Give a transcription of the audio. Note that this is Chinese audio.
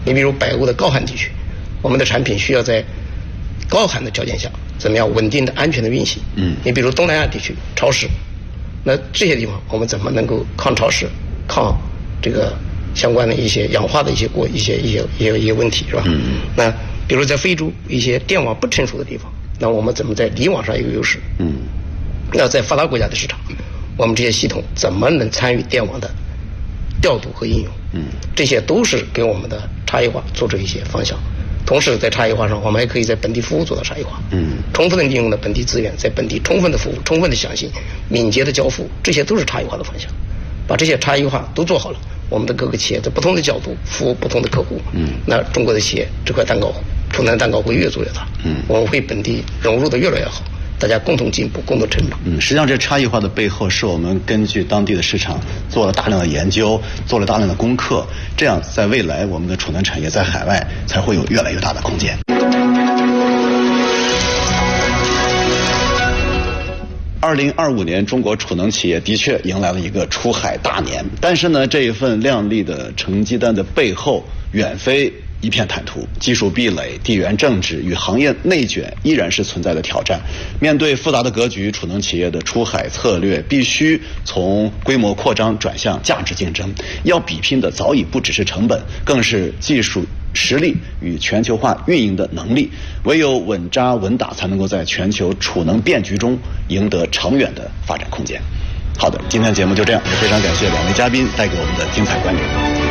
你比如北欧的高寒地区，我们的产品需要在高寒的条件下怎么样稳定的、安全的运行。你比如东南亚地区潮湿，那这些地方我们怎么能够抗潮湿、抗这个相关的一些氧化的一些问题，是吧？那比如在非洲一些电网不成熟的地方，那我们怎么在离网上有优势？那在发达国家的市场，我们这些系统怎么能参与电网的调度和应用？这些都是给我们的差异化做出一些方向。同时在差异化上，我们还可以在本地服务做到差异化。充分的利用了本地资源，在本地充分的服务、充分的响应、敏捷的交付，这些都是差异化的方向。把这些差异化都做好了，我们的各个企业在不同的角度服务不同的客户。那中国的企业这块蛋糕，储能蛋糕会越做越大。我们会本地融入的越来越好。大家共同进步，共同成长。 实际上，这差异化的背后，是我们根据当地的市场做了大量的研究，做了大量的功课，这样在未来我们的储能产业在海外才会有越来越大的空间。2025年，中国储能企业的确迎来了一个出海大年，但是呢，这一份亮丽的成绩单的背后，远非一片坦途，技术壁垒、地缘政治与行业内卷依然是存在的挑战。面对复杂的格局，储能企业的出海策略必须从规模扩张转向价值竞争，要比拼的早已不只是成本，更是技术实力与全球化运营的能力。唯有稳扎稳打，才能够在全球储能变局中赢得长远的发展空间。好的，今天节目就这样，也非常感谢两位嘉宾带给我们的精彩观点。